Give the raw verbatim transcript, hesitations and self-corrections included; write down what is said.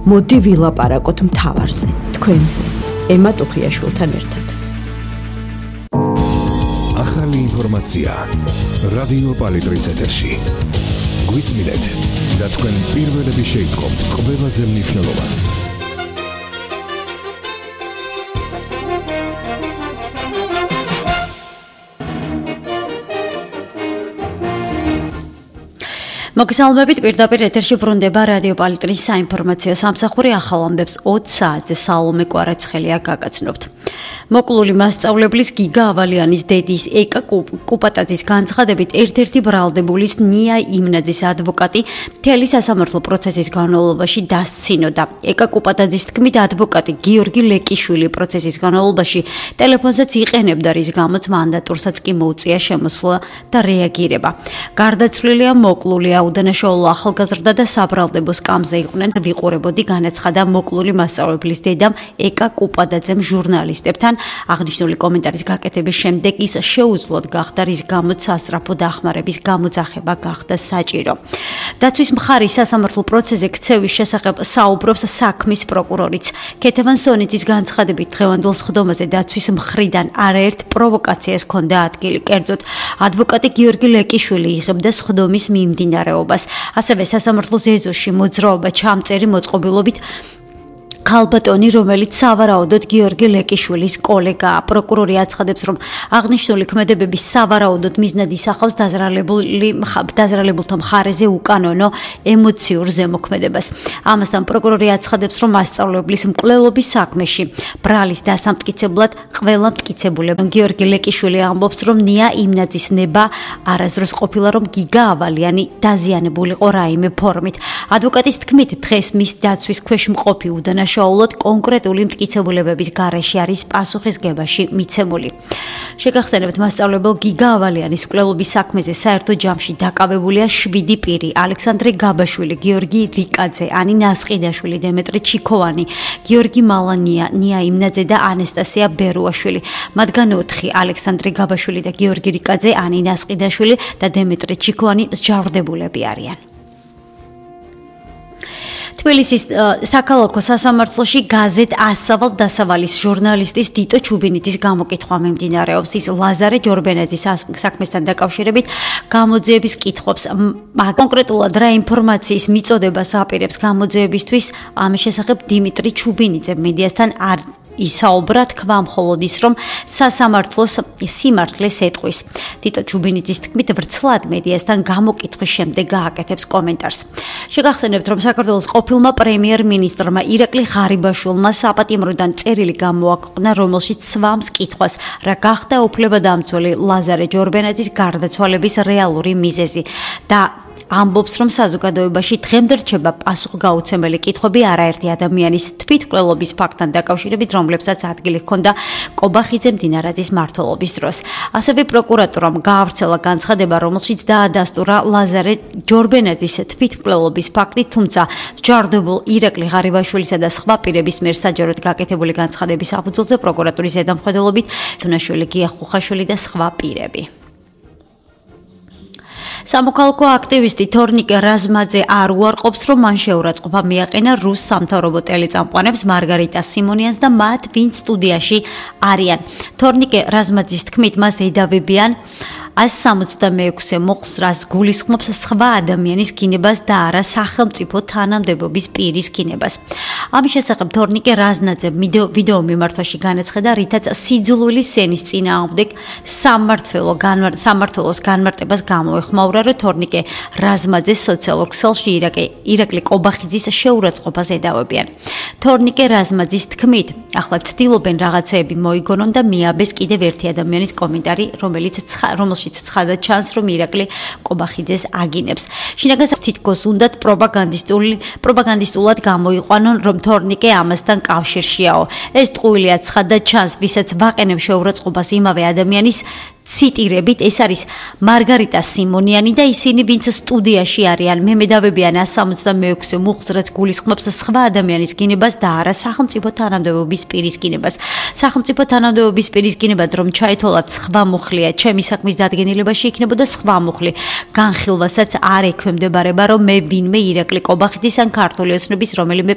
მოდი ვილაპარაკოთ მთავარზე, თქვენზე, ემა ტუხიაშვილთან ერთად. ახალი ინფორმაცია რადიო პალიტრის ეთერში. გვისმინეთ და თქვენ პირველები შეიტყობთ ყველაზე მნიშვნელოვანს. მოგესალმებით, პირდაპირ ეთერში ბრუნდება რადიო პალიტრის საინფორმაციო სამსახური ახალ ამბებს ოცი საათზე სალომე კვარაცხელია გაგაცნობთ. მოკლული მასწავლებლის გიგა ავალიანის დედის ეკა კუპატაძის განცხადებით ერთ-ერთი ბრალდებულის ნია იმნაძის ადვოკატი მთელი სასამართლო პროცესის განმავლობაში დასცინოდა. ეკა კუპატაძის თქმით, ადვოკატი გიორგი ლეკიშვილი პროცესის განმავლობაში ტელეფონზეც იყენებდა, რის გამოც მანდატურსაც კი მოუწია შემოსვლა და რეაგირება. გარდაცვლილია მოკლული უდანაშაულო ახალგაზრდა და საბრალდებო სკამზე იყვნენ, ვიყურებოდი, განაცხადა მოკლული მასწავლებლის დედამ ეკა კუპატაძემ ჟურნალისტებთან. აღნიშნული კომენტარის გაკეთების შემდეგ ის შეუძლოდ გახდა, რის გამოც სასწრაფო დახმარების გამოძახება გახდა საჭირო. დაცვის მხარის სასამართლო პროცესზე ქცევის შესახებ საუბრობს საქმის პროკურორიც. ქეთევან სონიძის განცხადებით, დღევანდელ სხდომაზე დაცვის მხრიდან არაერთ პროვოკაციას ჰქონდა ადგილი. კერძოდ, ადვოკატი გიორგი ლეკიშვილი იღებდა სხდომის მიმდინარეობას. ასევე სასამართლოს ეზოში მოძრაობა ჩამწერი მოწყობილობით ქალბატონი, რომელიც სავარაუდოდ გიორგი ლეკიშვილის კოლეგაა. პროკურორი აცხადებს, რომ აღნიშნული ქმედებების სავარაუდოდ მიზნად ისახავს დაზრალებული დაზრალებულთა მხარეზე უკანონო ემოციურ ზემოქმედებას. ამასთან პროკურორი აცხადებს, რომ მასწავლებლის მკვლელობის საქმეში ბრალის დასამტკიცებლად ყველა მტკიცებულებამ გიორგი ლეკიშვილი ამბობს, რომ ნია იმნაძის ნება არასდროს ყოფილა, რომ გიგა ავალიანი დაზიანებულიყო რაიმე ფორმით. ადვოკატის თქმით, დღეს მის დაცვის ქვეშ მყოფი უდანაშაულო შაულად კონკრეტული მტკიცებულებების გარეშე არის პასუხისგებაში მიცემული. შეგახსენებთ, მასწავლებელ გიგა ავალიანის მკვლელობის საქმეზე საერთო ჯამში დაკავებულია შვიდი პირი: ალექსანდრე გაბაშვილი, გიორგი რიკაძე, ანი ნასყიდაშვილი, დემეტრე ჩიქოვანი, გიორგი მალანია, ნია იმნაძე და ანესტასია ბერუაშვილი. მათგან ოთხი: ალექსანდრე გაბაშვილი და გიორგი რიკაძე, ანი ნასყიდაშვილი და დემეტრე ჩიქოვანი მსჯავრდებულები არიან. თბილისის საქალაქო სასამართლოში გაზეთ ასავალ დასავალის ჟურნალისტის დიტო ჩუბინიძის გამოკითხვა მიმდინარეობს. ის ლაზარე ჯორბენაძის საქმესთან დაკავშირებით გამოძიების კითხვებს, კონკრეტულად რა ინფორმაციის მიწოდებას აპირებს გამოძიებისთვის, ამის შესახებ დიმიტრი ჩუბინიძე მედიასთან არ ისაუბრა, თქვა მხოლოდ ის, რომ სასამართლოს სიმართლეს ეტყვის. დიტო ჩუბინიძის თქმით, ვრცლად მედიასთან გამოკითხვის შემდეგ გააკეთებს კომენტარს. შეგახსენებთ, რომ საქართველოს ყოფილმა პრემიერ-მინისტრმა ირაკლი ღარიბაშვილმა საპატიმროდან წერილი გამოაქვეყნა, რომელშიც სვამს კითხვას, რა გახდა უფლებადამცველი ლაზარე ჯორბენაძის გარდაცვალების რეალური მიზეზი და ამბობს, რომ საზოგადოებაში დღემდე რჩება პასუხგაუცემელი კითხვები არაერთი ადამიანის თვითმკვლელობის ფაქტთან დაკავშირებით, რომლებსაც ადგილი ჰქონდა კობახიძე მდინარაძის მმართველობის დროს. ასევე პროკურატურამ გაავრცელა განცხადება, რომელშიც დაადასტურა ლაზარე ჯორბენაძის თვითმკვლელობის ფაქტი, თუმცა მსჯავრდებულ ირაკლი ღარიბაშვილისა და სხვა პირების მიერ საჯაროდ გაკეთებული განცხადების საფუძველზე პროკურატურის ზედამხედველობით თუნაშვილი, გია ხუხაშვილი და სხვა პირები. სამოქალაქო აქტივისტი თორნიკე რაზმაძე არ უარყოფს, რომ მან შეურაცხყოფა მიაყენა რუს სამთავრობო ტელეწამყვანებს მარგარიტა სიმონიანს და მათ, ვინც სტუდიაში არიან. თორნიკე რაზმაძის თქმით, მას ედავებიან ას სამოცდამეექვსე მოხს, რაც გულისხმობს სხვა ადამიანის გინებას და არა სახელმწიფო თანამდებობის პირის გინებას. ამის შესახებ თორნიკე რაზმაძემ ვიდეო მიმართვაში განაცხადა, რითაც სიძულვილის სენის წინააღმდეგ სამმართველო სამმართველოს განმარტებას გამოეხმაურა, რომ თორნიკე რაზმაძეს სოციალურ ქსელში ირაკლი კობახიძის შეურაცხყოფას ედავებიან. თორნიკე რაზმაძის თქმით, ახლა ცდილობენ რაღაცეები მოიგონონ და მიაბეს კიდევ ერთი ადამიანის კომენტარი, რომელიც რომელშიც ცხადად ჩანს, რომ ირაკლი კობახიძეს აგინებს. შინაგან თითქოს უნდათ პროპაგანდისტული პროპაგანდისტულად გამოიყვანონ, რომ თორნიკე ამასთან კავშირშიაო. ეს ტყუილია ცხადად ჩანს, ვისაც ვაყენებ შეურაცხყოფას იმავე ადამიანის ციტირებით, ეს არის მარგარიტა სიმონიანი და ისინი, ვინც სტუდიაში არიან, მე მედავებიან ას სამოცდამეექვსე მუხლს, რაც გულისხმობს სხვა ადამიანის გინებას და არა სახელმწიფო თანამდებობის პირის გინებას. სახელმწიფო თანამდებობის პირის გინებად რომ ჩაეთოლათ სხვა მუხლია, ჩემი საქმის დადგენილებაში იქნებოდა სხვა მუხლი. განხილვასაც არ ექვემდებარება, რომ მე ვინმე ირაკლი კობახიძის ან ქართული ოცნების რომელიმე